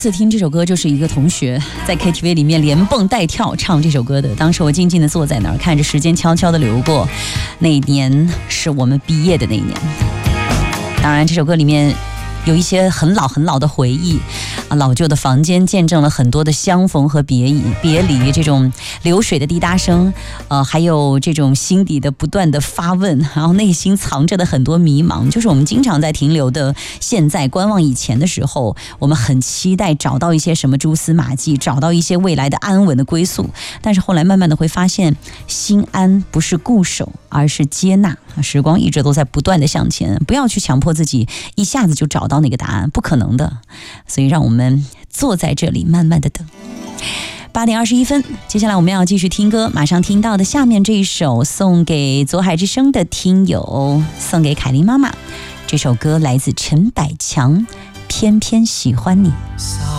次听这首歌就是一个同学在 KTV 里面连蹦带跳唱这首歌的，当时我静静地坐在那儿，看着时间悄悄地流过，那一年是我们毕业的那一年。当然这首歌里面有一些很老很老的回忆啊，老旧的房间见证了很多的相逢和别离，这种流水的滴答声，还有这种心底的不断的发问，然后内心藏着的很多迷茫，就是我们经常在停留的现在，观望以前的时候，我们很期待找到一些什么蛛丝马迹，找到一些未来的安稳的归宿，但是后来慢慢的会发现，心安不是固守，而是接纳。时光一直都在不断的向前，不要去强迫自己一下子就找到那个答案，不可能的。所以让我们坐在这里慢慢的等。8点21分，接下来我们要继续听歌，马上听到的下面这一首送给左海之声的听友，送给凯琳妈妈。这首歌来自陈百强，偏偏喜欢你。